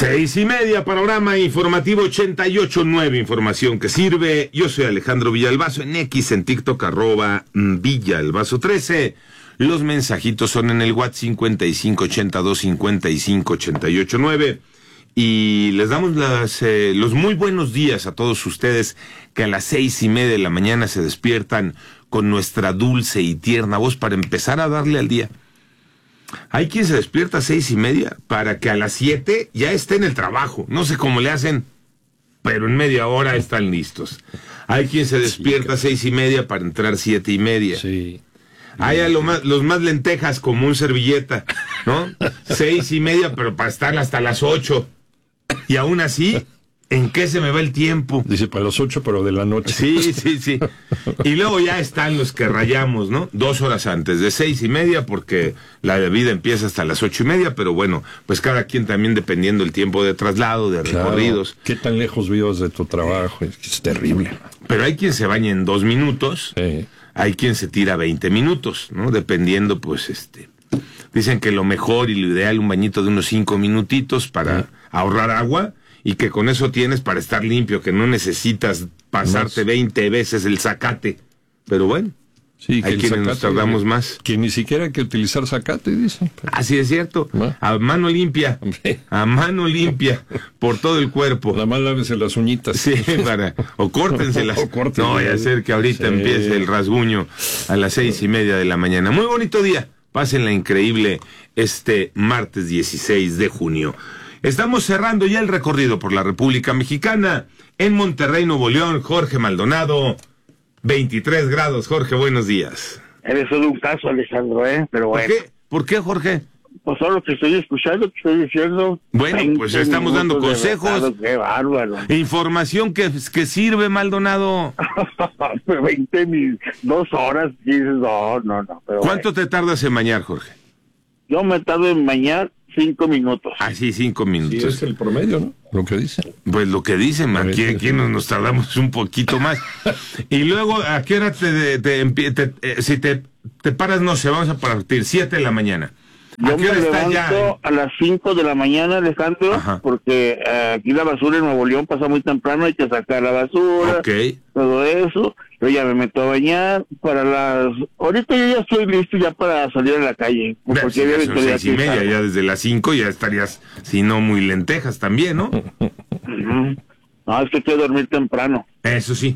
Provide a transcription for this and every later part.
6:30, panorama informativo 88.9, información que sirve. Yo soy Alejandro Villalbazo, en X, en TikTok, @Villalbazo13. Los mensajitos son en el WhatsApp 5582558889. Y les damos los muy buenos días a todos ustedes que a las 6:30 de la mañana se despiertan con nuestra dulce y tierna voz para empezar a darle al día. Hay quien se despierta a 6:30 para que a las 7 ya esté en el trabajo. No sé cómo le hacen, pero en media hora están listos. Hay quien se despierta a 6:30 para entrar 7:30. Sí. Hay los más lentejas como un servilleta, ¿no? 6:30, pero para estar hasta las 8. Y aún así, ¿en qué se me va el tiempo? Dice para las 8, pero de la noche. Sí. Y luego ya están los que rayamos, ¿no? 2 horas antes, de 6:30, porque la vida empieza hasta las 8:30, pero bueno, pues cada quien también dependiendo del tiempo de traslado, de recorridos. ¿Qué tan lejos vivas de tu trabajo? Es terrible. Pero hay quien se baña en 2 minutos, hay quien se tira 20 minutos, ¿no? Dependiendo, pues, dicen que lo mejor y lo ideal, un bañito de unos 5 minutitos para ahorrar agua, y que con eso tienes para estar limpio, que no necesitas pasarte 20 veces el zacate. Pero bueno, sí, hay quienes nos tardamos más. Que ni siquiera hay que utilizar zacate, dicen. Así es cierto, a mano limpia, por todo el cuerpo. Nada más lávese las uñitas. Sí, o córtenselas. No vaya a ser que ahorita empiece el rasguño a las 6:30 de la mañana. Muy bonito día, pásenla increíble este martes 16 de junio. Estamos cerrando ya el recorrido por la República Mexicana. En Monterrey, Nuevo León, Jorge Maldonado, 23 grados. Jorge, buenos días. Eres solo un caso, Alejandro, pero bueno. ¿Por qué, Jorge? Pues solo que estoy escuchando, que estoy diciendo. Bueno, pues estamos dando consejos. Qué bárbaro. Información que sirve, Maldonado. 2 horas, y dices, no. Pero ¿cuánto te tardas en bañar, Jorge? Yo me tardo en bañar 5 minutos. Ah, sí, 5 minutos. Sí, es el promedio, ¿no? Lo que dicen. Pues lo que dicen, aquí nos tardamos un poquito más. Y luego, ¿a qué hora si te paras, no sé, vamos a partir 7 de la mañana? Yo me levanto a las 5 de la mañana, Alejandro, porque aquí la basura en Nuevo León pasa muy temprano, hay que sacar la basura, todo eso. Yo ya me meto a bañar ahorita yo ya estoy listo ya para salir a la calle. Porque ya son 6:30, ya desde las 5 ya estarías, si no muy lentejas también, ¿no? No, es que quiero dormir temprano. Eso sí.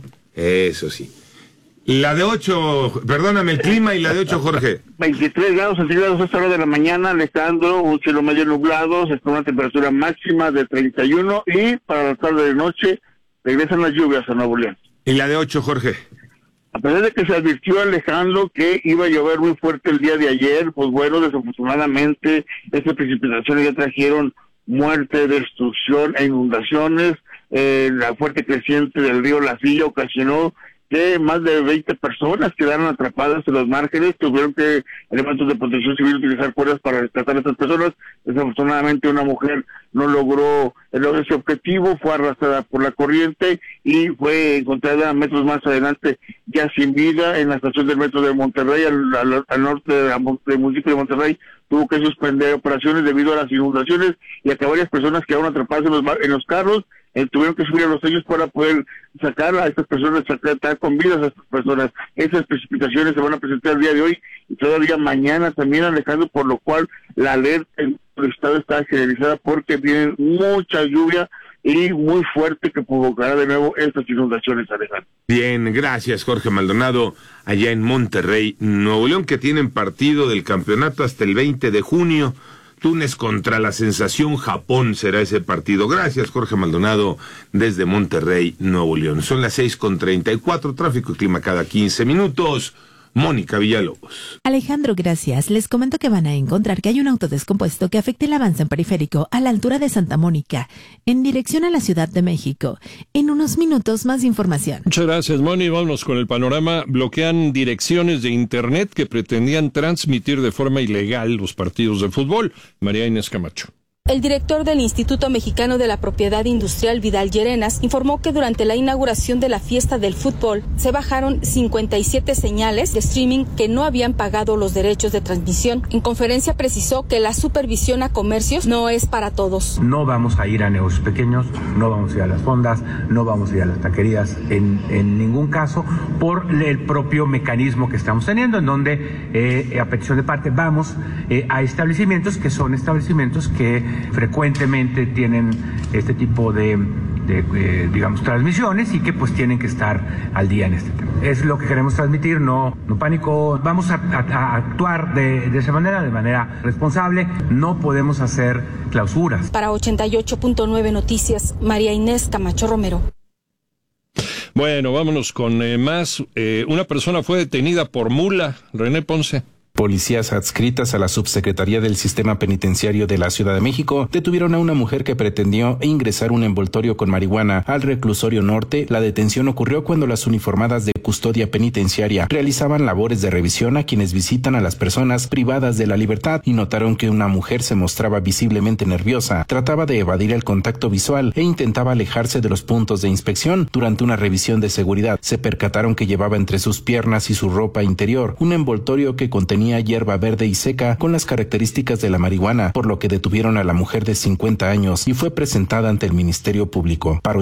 La de 8, perdóname, el clima y la de 8, Jorge. 23 grados centígrados a esta hora de la mañana, Alejandro, un cielo medio nublado, se espera una temperatura máxima de 31 y para la tarde de noche regresan las lluvias a Nuevo León. ¿Y la de 8, Jorge? A pesar de que se advirtió, Alejandro, que iba a llover muy fuerte el día de ayer, pues bueno, desafortunadamente estas precipitaciones ya trajeron muerte, destrucción e inundaciones. La fuerte creciente del río La Silla ocasionó que más de 20 personas quedaron atrapadas en los márgenes, tuvieron que elementos de protección civil utilizar cuerdas para rescatar a estas personas. Desafortunadamente una mujer no logró ese objetivo, fue arrastrada por la corriente y fue encontrada metros más adelante ya sin vida en la estación del metro de Monterrey, al norte del municipio de Monterrey. Tuvo que suspender operaciones debido a las inundaciones y a que varias personas quedaron atrapadas en los carros. Tuvieron que subir a los sellos para poder sacar a estas personas, sacar con vidas a estas personas. Esas precipitaciones se van a presentar el día de hoy y todavía mañana también, Alejandro, por lo cual la alerta en el estado está generalizada porque viene mucha lluvia y muy fuerte que provocará de nuevo estas inundaciones, Alejandro. Bien, gracias, Jorge Maldonado, allá en Monterrey, Nuevo León, que tienen partido del campeonato hasta el 20 de junio. Túnez contra la sensación Japón será ese partido. Gracias, Jorge Maldonado, desde Monterrey, Nuevo León. Son las 6:34, tráfico y clima cada 15 minutos. Mónica Villalobos. Alejandro, gracias. Les comento que van a encontrar que hay un auto descompuesto que afecta el avance en periférico a la altura de Santa Mónica, en dirección a la Ciudad de México. En unos minutos, más información. Muchas gracias, Moni. Vámonos con el panorama. Bloquean direcciones de Internet que pretendían transmitir de forma ilegal los partidos de fútbol. María Inés Camacho. El director del Instituto Mexicano de la Propiedad Industrial, Vidal Llerenas, informó que durante la inauguración de la fiesta del fútbol se bajaron 57 señales de streaming que no habían pagado los derechos de transmisión. En conferencia precisó que la supervisión a comercios no es para todos. No vamos a ir a negocios pequeños, no vamos a ir a las fondas, no vamos a ir a las taquerías en ningún caso, por el propio mecanismo que estamos teniendo, en donde a petición de parte vamos a establecimientos que son establecimientos que frecuentemente tienen este tipo de digamos, transmisiones y que pues tienen que estar al día en este tema. Es lo que queremos transmitir, no pánico. Vamos a actuar de esa manera, de manera responsable. No podemos hacer clausuras. Para 88.9 Noticias, María Inés Camacho Romero. Bueno, vámonos con más. Una persona fue detenida por mula, René Ponce. Policías adscritas a la Subsecretaría del Sistema Penitenciario de la Ciudad de México detuvieron a una mujer que pretendió ingresar un envoltorio con marihuana al reclusorio norte. La detención ocurrió cuando las uniformadas de custodia penitenciaria realizaban labores de revisión a quienes visitan a las personas privadas de la libertad y notaron que una mujer se mostraba visiblemente nerviosa, trataba de evadir el contacto visual e intentaba alejarse de los puntos de inspección. Durante una revisión de seguridad se percataron que llevaba entre sus piernas y su ropa interior un envoltorio que contenía hierba verde y seca con las características de la marihuana, por lo que detuvieron a la mujer de 50 años y fue presentada ante el Ministerio Público. Para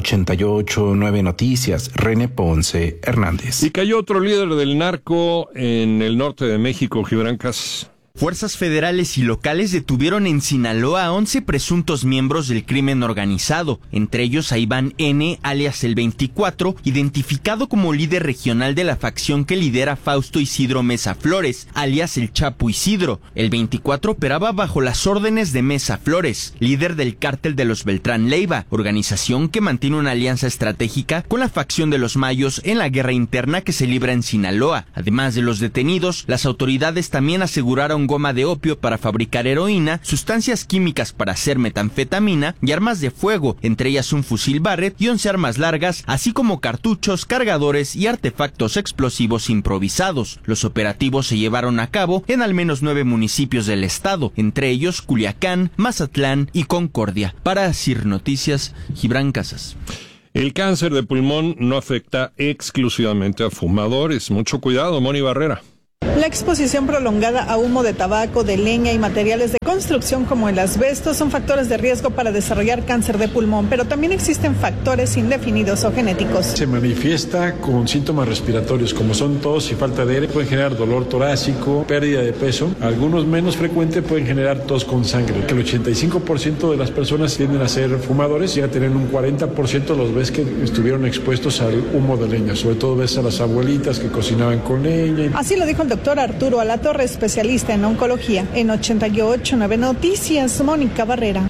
88.9 Noticias, René Ponce Hernández. Y cayó otro líder del narco en el norte de México, Gibran Casas. Fuerzas federales y locales detuvieron en Sinaloa a 11 presuntos miembros del crimen organizado, entre ellos a Iván N., alias el 24, identificado como líder regional de la facción que lidera Fausto Isidro Mesa Flores, alias el Chapo Isidro. El 24 operaba bajo las órdenes de Mesa Flores, líder del cártel de los Beltrán Leiva, organización que mantiene una alianza estratégica con la facción de los Mayos en la guerra interna que se libra en Sinaloa. Además de los detenidos, las autoridades también aseguraron goma de opio para fabricar heroína, sustancias químicas para hacer metanfetamina y armas de fuego, entre ellas un fusil Barrett y 11 armas largas, así como cartuchos, cargadores y artefactos explosivos improvisados. Los operativos se llevaron a cabo en al menos 9 municipios del estado, entre ellos Culiacán, Mazatlán y Concordia. Para CIR Noticias, Gibran Casas. El cáncer de pulmón no afecta exclusivamente a fumadores. Mucho cuidado, Moni Barrera. La exposición prolongada a humo de tabaco, de leña y materiales de construcción como el asbesto son factores de riesgo para desarrollar cáncer de pulmón, pero también existen factores indefinidos o genéticos. Se manifiesta con síntomas respiratorios como son tos y falta de aire, pueden generar dolor torácico, pérdida de peso. Algunos menos frecuentes pueden generar tos con sangre. El 85% de las personas tienden a ser fumadores y a tener un 40% los ves que estuvieron expuestos al humo de leña. Sobre todo ves a las abuelitas que cocinaban con leña. Así lo dijo el doctor Arturo Alatorre, especialista en oncología. En 88.9 Noticias, Mónica Barrera.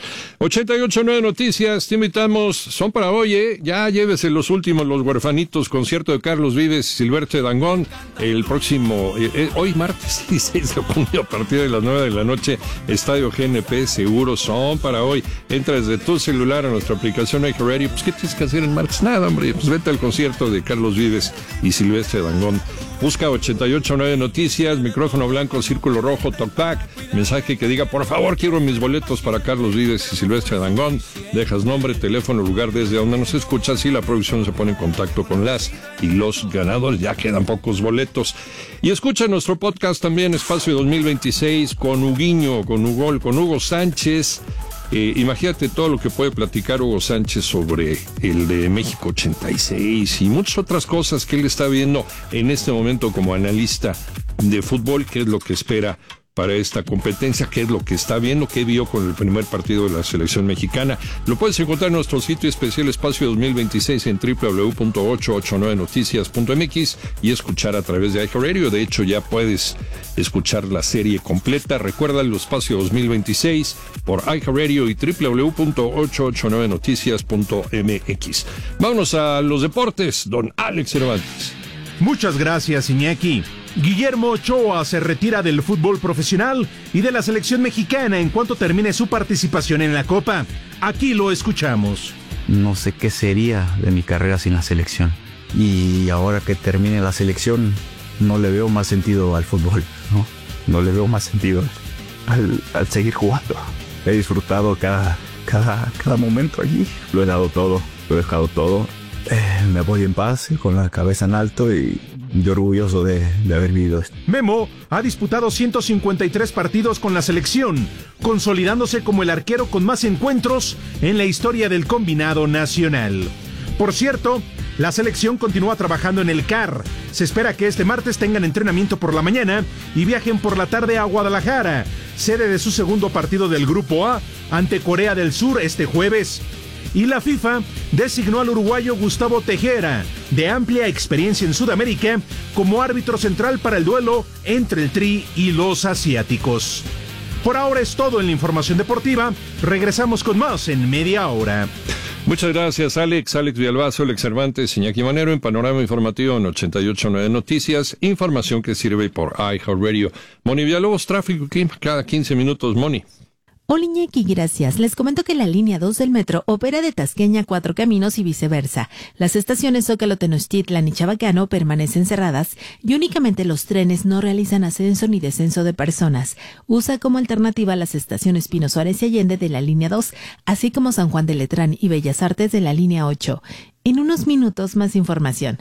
88.9 Noticias, te invitamos, son para hoy, ya llévese los últimos, los huerfanitos, concierto de Carlos Vives y Silvestre Dangond, el próximo, hoy martes 16 de junio a partir de las 9 de la noche, Estadio GNP, seguro son para hoy. Entra desde tu celular a nuestra aplicación iHeartRadio. Pues, ¿qué tienes que hacer en martes? Nada, hombre, pues vete al concierto de Carlos Vives y Silvestre Dangond. Busca 88.9 Noticias, micrófono blanco, círculo rojo, talkback, mensaje que diga, por favor, quiero mis boletos para Carlos Vives y Silvestre Dangond. Dejas nombre, teléfono, lugar desde donde nos escuchas y la producción se pone en contacto con las y los ganadores. Ya quedan pocos boletos. Y escucha nuestro podcast también, Espacio 2026, con Huguiño, con Hugo Sánchez. Imagínate todo lo que puede platicar Hugo Sánchez sobre el de México 86 y muchas otras cosas que él está viendo en este momento como analista de fútbol, qué es lo que espera para esta competencia, qué es lo que está viendo, qué vio con el primer partido de la selección mexicana. Lo puedes encontrar en nuestro sitio especial Espacio 2026 en www.889noticias.mx y escuchar a través de iHeartRadio. De hecho, ya puedes escuchar la serie completa. Recuerda el Espacio 2026 por iHeartRadio y www.889noticias.mx. Vámonos a los deportes, don Alex Cervantes. Muchas gracias, Iñaki. Guillermo Ochoa se retira del fútbol profesional y de la selección mexicana en cuanto termine su participación en la Copa. Aquí lo escuchamos. No sé qué sería de mi carrera sin la selección. Y ahora que termine la selección, no le veo más sentido al fútbol, ¿no? No le veo más sentido al seguir jugando. He disfrutado cada momento allí. Lo he dado todo, lo he dejado todo. Me voy en paz, con la cabeza en alto y orgulloso de haber vivido esto. Memo ha disputado 153 partidos con la selección, consolidándose como el arquero con más encuentros en la historia del combinado nacional. Por cierto, la selección continúa trabajando en el CAR. Se espera que este martes tengan entrenamiento por la mañana y viajen por la tarde a Guadalajara, sede de su segundo partido del Grupo A ante Corea del Sur este jueves. Y la FIFA designó al uruguayo Gustavo Tejera, de amplia experiencia en Sudamérica, como árbitro central para el duelo entre el Tri y los asiáticos. Por ahora es todo en la información deportiva. Regresamos con más en media hora. Muchas gracias, Alex Villalbazo, Alex Cervantes, Iñaki Manero, en Panorama Informativo en 88.9 Noticias, información que sirve por iHeartRadio. Moni Villalobos, tráfico cada 15 minutos, Moni. Hola Iñaki, gracias. Les comento que la línea 2 del metro opera de Tasqueña a Cuatro Caminos y viceversa. Las estaciones Zócalo, Tenochtitlan y Chabacano permanecen cerradas y únicamente los trenes no realizan ascenso ni descenso de personas. Usa como alternativa las estaciones Pino Suárez y Allende de la línea 2, así como San Juan de Letrán y Bellas Artes de la línea 8. En unos minutos más información.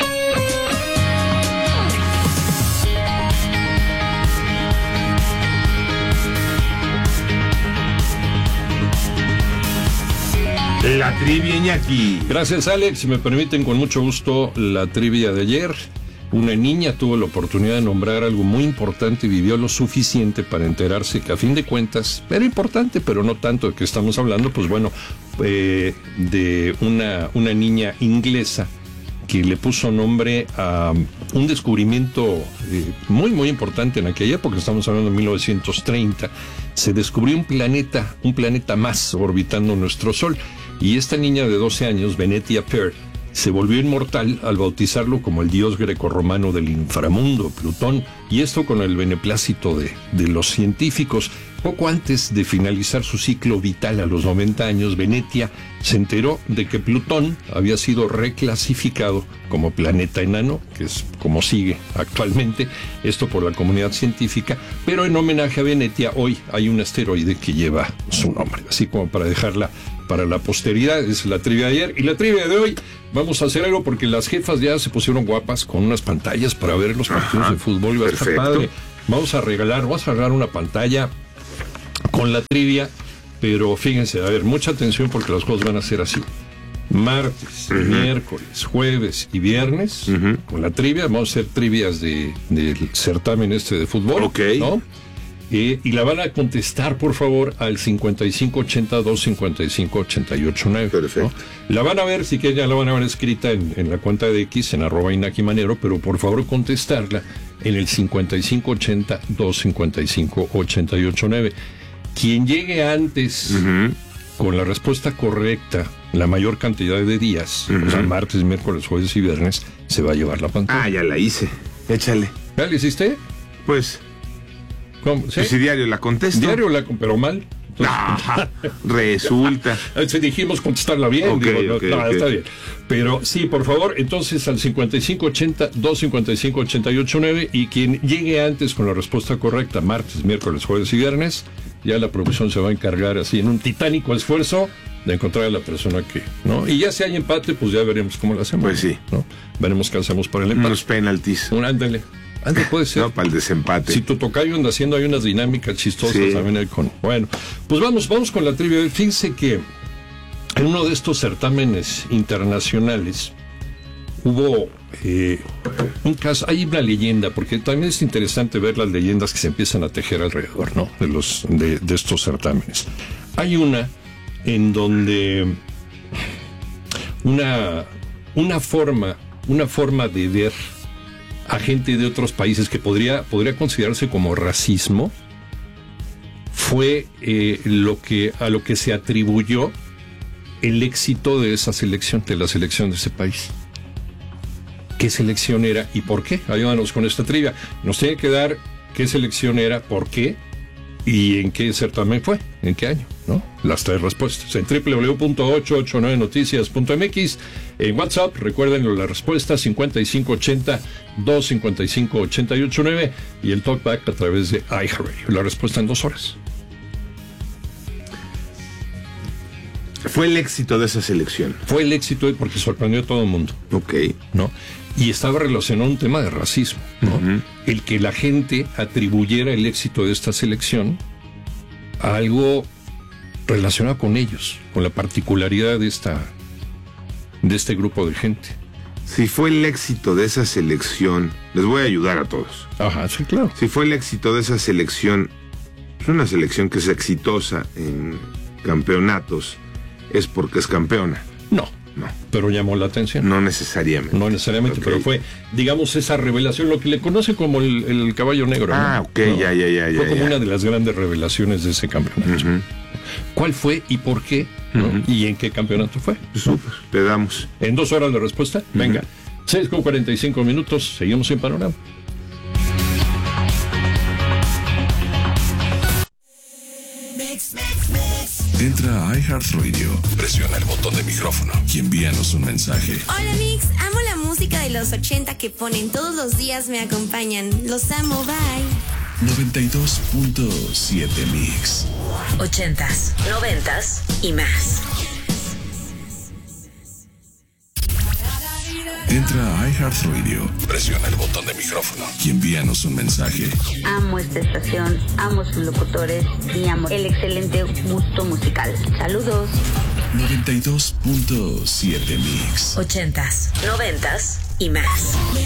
La trivia, Iñaki. Gracias, Alex. Si me permiten, con mucho gusto, la trivia de ayer. Una niña tuvo la oportunidad de nombrar algo muy importante y vivió lo suficiente para enterarse que, a fin de cuentas, era importante, pero no tanto de que estamos hablando, pues bueno, de una niña inglesa que le puso nombre a un descubrimiento muy, muy importante en aquella época. Estamos hablando de 1930. Se descubrió un planeta más orbitando nuestro Sol. Y esta niña de 12 años, Venetia Peart, se volvió inmortal al bautizarlo como el dios grecorromano del inframundo, Plutón, y esto con el beneplácito de los científicos. Poco antes de finalizar su ciclo vital a los 90 años, Venetia se enteró de que Plutón había sido reclasificado como planeta enano, que es como sigue actualmente, esto por la comunidad científica, pero en homenaje a Venetia hoy hay un asteroide que lleva su nombre, así como para dejarla para la posteridad. Es la trivia de ayer. Y la trivia de hoy, vamos a hacer algo porque las jefas ya se pusieron guapas con unas pantallas para ver los partidos de fútbol. Va a estar padre. Vamos a regalar una pantalla con la trivia, pero fíjense, a ver, mucha atención porque las cosas van a ser así. Martes, miércoles, jueves y viernes, con la trivia, vamos a hacer trivias del certamen de fútbol, ¿no? Y la van a contestar, por favor, al 5582-558889. Perfecto. ¿No? La van a ver, si quieren, ya la van a ver escrita en la cuenta de X, en @Iñaki Manero, pero por favor contestarla en el 5582-558889. Quien llegue antes con la respuesta correcta, la mayor cantidad de días, o sea, martes, miércoles, jueves y viernes, se va a llevar la pantalla. Ah, ya la hice. Échale. ¿Ya la hiciste? Pues... ¿Cómo? ¿Sí? Pues si diario la contesto. Diario pero mal. Entonces, resulta. Dijimos contestarla bien. Está bien. Pero sí, por favor, entonces al 5580-255-8889 y quien llegue antes con la respuesta correcta, martes, miércoles, jueves y viernes, ya la producción se va a encargar así en un titánico esfuerzo de encontrar a la persona que, ¿no? Y ya si hay empate, pues ya veremos cómo lo hacemos. Pues sí. ¿No? Veremos qué hacemos para el empate. Unos penaltis. Ándale. Antes puede ser. No, para el desempate. Si tu tocayo anda haciendo, hay unas dinámicas chistosas también ahí con. Bueno, pues vamos con la trivia. Fíjense que en uno de estos certámenes internacionales hubo un caso, hay una leyenda, porque también es interesante ver las leyendas que se empiezan a tejer alrededor, ¿no? De estos certámenes. Hay una en donde una forma de ver a gente de otros países que podría considerarse como racismo fue a lo que se atribuyó el éxito de esa selección, de la selección de ese país. ¿Qué selección era y por qué? Ayúdanos con esta trivia. Nos tiene que dar qué selección era, por qué y en qué certamen fue, en qué año, ¿no? Las tres respuestas en www.889noticias.mx. En WhatsApp, recuerden la respuesta 5580-255-8889 y el talkback a través de iHeartRadio. La respuesta en 2 horas. Fue el éxito de esa selección. Fue el éxito porque sorprendió a todo el mundo. Ok. ¿No? Y estaba relacionado a un tema de racismo, ¿no? El que la gente atribuyera el éxito de esta selección a algo relacionado con ellos, con la particularidad de este grupo de gente. Si fue el éxito de esa selección, les voy a ayudar a todos. Ajá, sí, claro. Si fue el éxito de esa selección, es una selección que es exitosa en campeonatos, es porque es campeona. No. Pero llamó la atención. No necesariamente. No necesariamente, Okay. pero fue, digamos, esa revelación, lo que le conoce como el caballo negro. Ah, ¿no? ok, No, ya. Fue como una de las grandes revelaciones de ese campeonato. ¿Cuál fue y por qué? ¿No? ¿Y en qué campeonato fue? Súper, te damos. ¿En 2 horas de respuesta? Venga. 6:45, seguimos en Panorama. Entra a iHeartRadio, presiona el botón de micrófono y envíanos un mensaje. Hola Mix, amo la música de los 80 que ponen todos los días, me acompañan. Los amo, bye. 92.7 Mix. 80s, 90s y más. Entra a iHeartRadio, presiona el botón de micrófono y envíanos un mensaje. Amo esta estación, amo sus locutores y amo el excelente gusto musical. Saludos. 92.7 Mix. 80s, 90s y más.